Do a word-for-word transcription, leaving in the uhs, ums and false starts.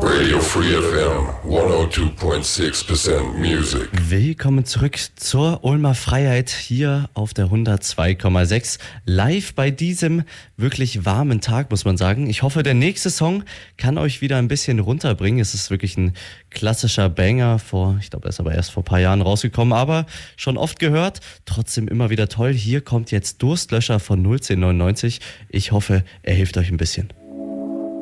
Radio Free F M hundertzwei Komma sechs Prozent Music. Willkommen zurück zur Ulmer Freiheit hier auf der hundertzwei Komma sechs. Live bei diesem wirklich warmen Tag, muss man sagen. Ich hoffe, der nächste Song kann euch wieder ein bisschen runterbringen. Es ist wirklich ein klassischer Banger vor, ich glaube, er ist aber erst vor ein paar Jahren rausgekommen, aber schon oft gehört. Trotzdem immer wieder toll. Hier kommt jetzt Durstlöscher von null zehn neunundneunzig. Ich hoffe, er hilft euch ein bisschen.